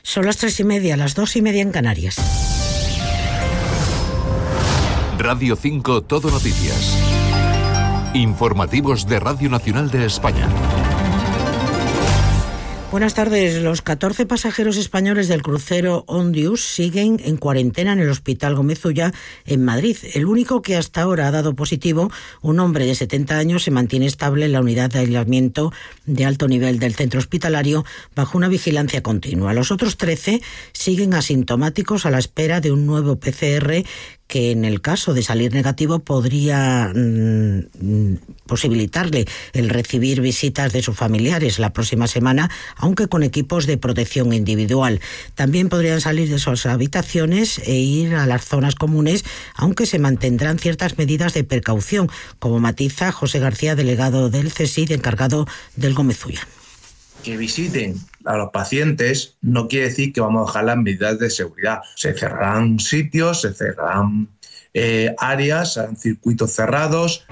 Son las 3:30, las 2:30 en Canarias. Radio 5 Todo Noticias. Informativos de Radio Nacional de España. Buenas tardes. Los 14 pasajeros españoles del crucero Ondius siguen en cuarentena en el Hospital Gómez Ulla en Madrid. El único que hasta ahora ha dado positivo, un hombre de 70 años, se mantiene estable en la unidad de aislamiento de alto nivel del centro hospitalario bajo una vigilancia continua. Los otros 13 siguen asintomáticos a la espera de un nuevo PCR que en el caso de salir negativo podría posibilitarle el recibir visitas de sus familiares la próxima semana, aunque con equipos de protección individual. También podrían salir de sus habitaciones e ir a las zonas comunes, aunque se mantendrán ciertas medidas de precaución, como matiza José García, delegado del CSIC, encargado del Gómez Ulla. Que visiten a los pacientes no quiere decir que vamos a dejar las medidas de seguridad. Se cerrarán sitios, se cerrarán áreas, serán circuitos cerrados.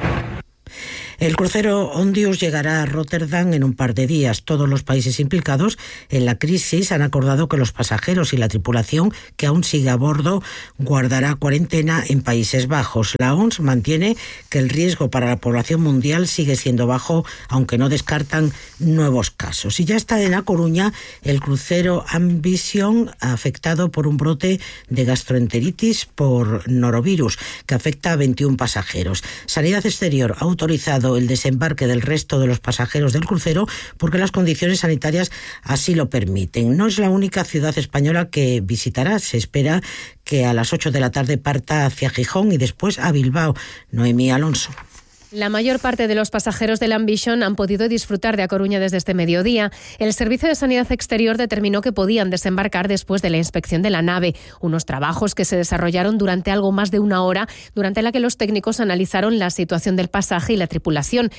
El crucero Ondius llegará a Rotterdam en un par de días. Todos los países implicados en la crisis han acordado que los pasajeros y la tripulación que aún sigue a bordo guardará cuarentena en Países Bajos. La OMS mantiene que el riesgo para la población mundial sigue siendo bajo, aunque no descartan nuevos casos. Y ya está en A Coruña el crucero Ambition, afectado por un brote de gastroenteritis por norovirus que afecta a 21 pasajeros. Sanidad Exterior ha autorizado el desembarque del resto de los pasajeros del crucero porque las condiciones sanitarias así lo permiten. No es la única ciudad española que visitará. Se espera que a las 8 de la tarde parta hacia Gijón y después a Bilbao. Noemí Alonso. La mayor parte de los pasajeros del Ambition han podido disfrutar de A Coruña desde este mediodía. El Servicio de Sanidad Exterior determinó que podían desembarcar después de la inspección de la nave, unos trabajos que se desarrollaron durante algo más de una hora, durante la que los técnicos analizaron la situación del pasaje y la tripulación.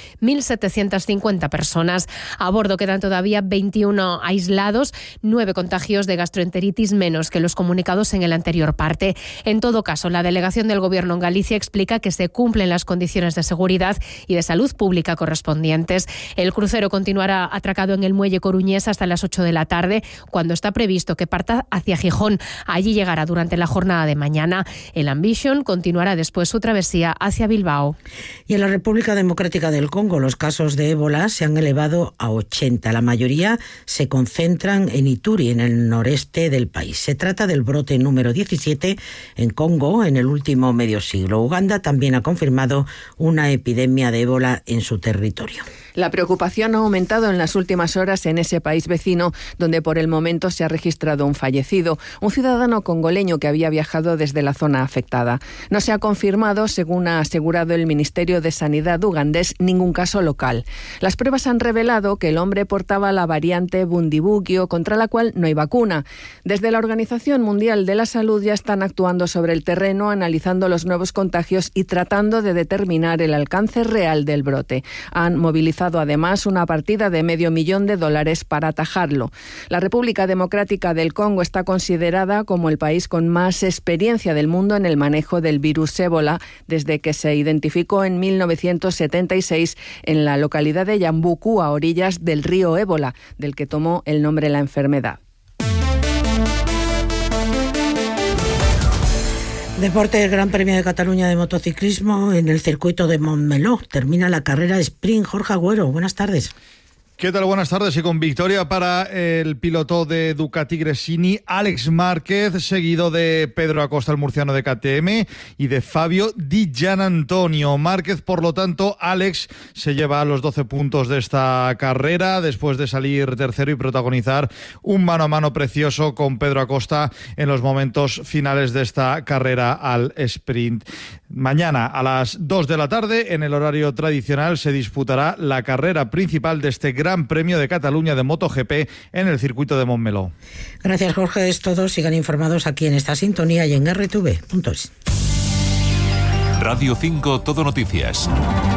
1.750 personas. A bordo quedan todavía 21 aislados, 9 contagios de gastroenteritis menos que los comunicados en el anterior parte. En todo caso, la delegación del Gobierno en Galicia explica que se cumplen las condiciones de seguridad y de salud pública correspondientes. El crucero continuará atracado en el muelle coruñés hasta las 8 de la tarde, cuando está previsto que parta hacia Gijón. Allí llegará durante la jornada de mañana. El Ambition continuará después su travesía hacia Bilbao. Y en la República Democrática del Congo, los casos de ébola se han elevado a 80. La mayoría se concentran en Ituri, en el noreste del país. Se trata del brote número 17 en Congo en el último medio siglo. Uganda también ha confirmado una epidemia de ébola en su territorio. La preocupación ha aumentado en las últimas horas en ese país vecino, donde por el momento se ha registrado un fallecido, un ciudadano congoleño que había viajado desde la zona afectada. No se ha confirmado, según ha asegurado el Ministerio de Sanidad ugandés, ningún caso local. Las pruebas han revelado que el hombre portaba la variante Bundibugyo, contra la cual no hay vacuna. Desde la Organización Mundial de la Salud ya están actuando sobre el terreno, analizando los nuevos contagios y tratando de determinar el alcance real del brote. Han movilizado además una partida de $500,000 para atajarlo. La República Democrática del Congo está considerada como el país con más experiencia del mundo en el manejo del virus ébola desde que se identificó en 1976 en la localidad de Yambuku, a orillas del río Ébola, del que tomó el nombre la enfermedad. Deporte, el Gran Premio de Cataluña de motociclismo en el circuito de Montmeló. Termina la carrera sprint. Jorge Agüero, buenas tardes. ¿Qué tal? Buenas tardes. Y con victoria para el piloto de Ducati Gresini, Alex Márquez, seguido de Pedro Acosta, el murciano de KTM, y de Fabio Di Gianantonio. Márquez, por lo tanto, Alex se lleva los 12 puntos de esta carrera después de salir tercero y protagonizar un mano a mano precioso con Pedro Acosta en los momentos finales de esta carrera al sprint. Mañana a las 2 de la tarde, en el horario tradicional, se disputará la carrera principal de este Gran Premio de Cataluña de MotoGP en el circuito de Montmeló. Gracias, Jorge. Es todo. Sigan informados aquí en esta sintonía y en RTV.es. Radio 5 Todo Noticias.